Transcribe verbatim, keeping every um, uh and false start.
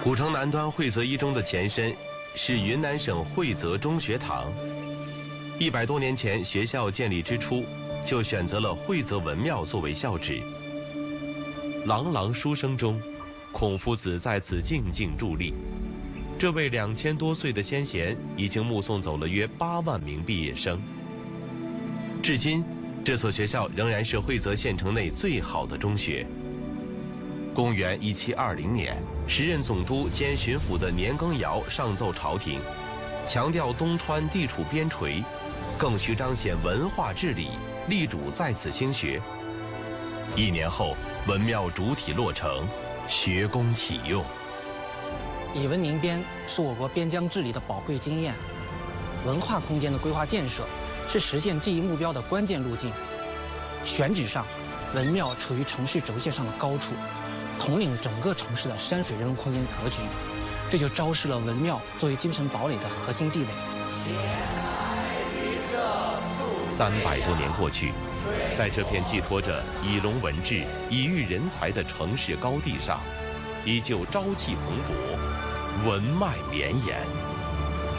古城南端惠泽一中的前身是云南省惠泽中学堂。一百多年前，学校建立之初，就选择了惠泽文庙作为校址。朗朗书声中，孔夫子在此静静伫立。这位两千多岁的先贤，已经目送走了约八万名毕业生。至今，这所学校仍然是惠泽县城内最好的中学。公元一七二零年，时任总督兼巡抚的年羹尧上奏朝廷，强调东川地处边陲，更需彰显文化治理，力主在此兴学。一年后，文庙主体落成，学宫启用。 以文明边是我国边疆治理的宝贵经验，文化空间的规划建设是实现这一目标的关键路径。选址上，文庙处于城市轴线上的高处，统领整个城市的山水人文空间格局，这就昭示了文庙作为精神堡垒的核心地位。 三百多年过去，在这片寄托着以龙文治、以育人才的城市高地上，依旧朝气蓬勃，文脉绵延。